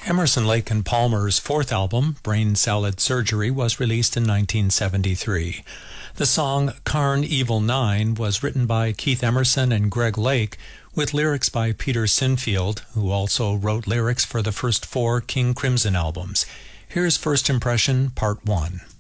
Emerson, Lake and Palmer's fourth album, Brain Salad Surgery, was released in 1973. The song Carn Evil 9 was written by Keith Emerson and Greg Lake, with lyrics by Peter Sinfield, who also wrote lyrics for the first four King Crimson albums. Here's First Impression, Part 1.